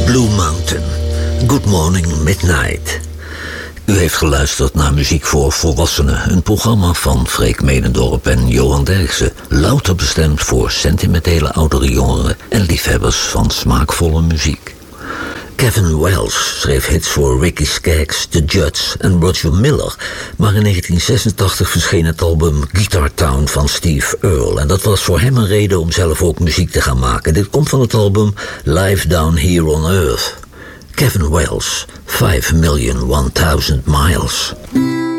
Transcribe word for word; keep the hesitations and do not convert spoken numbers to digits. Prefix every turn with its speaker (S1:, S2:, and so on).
S1: Blue Mountain, Good Morning Midnight. U heeft geluisterd naar Muziek voor Volwassenen, een programma van Freek Medendorp en Johan Derksen, louter bestemd voor sentimentele oudere jongeren en liefhebbers van smaakvolle muziek. Kevin Wells schreef hits voor Ricky Skaggs, The Judds en Roger Miller, maar in negentien zesentachtig verscheen het album Guitar Town van Steve Earle en dat was voor hem een reden om zelf ook muziek te gaan maken. Dit komt van het album Live Down Here on Earth. Kevin Wells, five million one thousand miles.